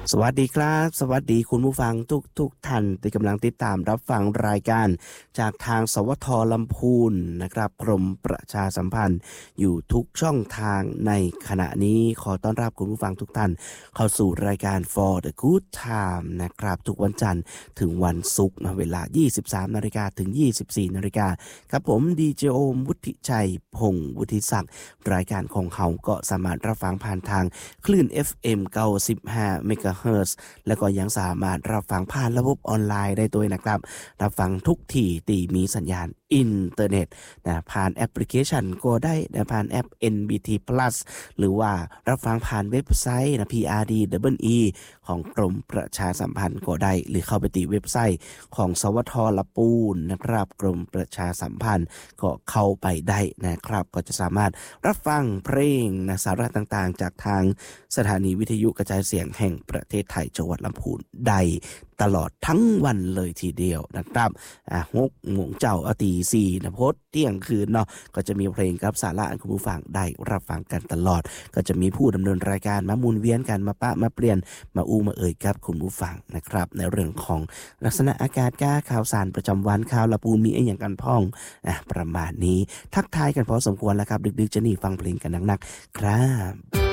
สวัสดีครับสวัสดีคุณผู้ฟังทุกท่านที่กำลังติดตามรับฟังรายการจากทางสวทลำพูนนะครับกรมประชาสัมพันธ์อยู่ทุกช่องทางในขณะนี้ขอต้อนรับคุณผู้ฟังทุกท่านเข้าสู่รายการ For the Good Time นะครับทุกวันจันทร์ถึงวันศุกร์เวลา 23:00 นถึง 24:00 นครับผมดีเจโอมวุฒิชัยพงศ์วุฒิศักดิ์รายการของเขาก็สามารถรับฟังผ่านทางคลื่น FM 95 เมกะเฮิรตซ์แล้วก็ยังสามารถรับฟังผ่านระบบออนไลน์ได้ด้วยนะครับรับฟังทุกที่ที่มีสัญญาณอินเทอร์เน็ตนะผ่านแอปพลิเคชันก็ได้นะผ่านแอป NBT Plus หรือว่ารับฟังผ่านเว็บไซต์นะ PRDEE ของกรมประชาสัมพันธ์ก็ได้หรือเข้าไปที่เว็บไซต์ของสวทลปูนนะครับกรมประชาสัมพันธ์ก็เข้าไปได้นะครับก็จะสามารถรับฟังเพลงนะสาระต่างๆจากทางสถานีวิทยุกระจายเสียงแห่งประเทศไทยจังหวัดลำพูนได้ตลอดทั้งวันเลยทีเดียวนะครับ6 โมงเจ้าตี 4นะพดเที่ยงคืนเนาะก็จะมีเพลงกับสาระอันคุณผู้ฟังได้รับฟังกันตลอดก็จะมีผู้ดำเนินรายการมาหมุนเวียนกันมาปะมาเปลี่ยนมามาเอ่ยกับคุณผู้ฟังนะครับในเรื่องของลักษณะอากาศข่าวสารประจำวันข่าวละปูมีอย่างกันพ้องประมาณนี้ทักทายกันพอสมควรแล้วครับดึกๆจะนี่ฟังเพลงกันหนักๆครับ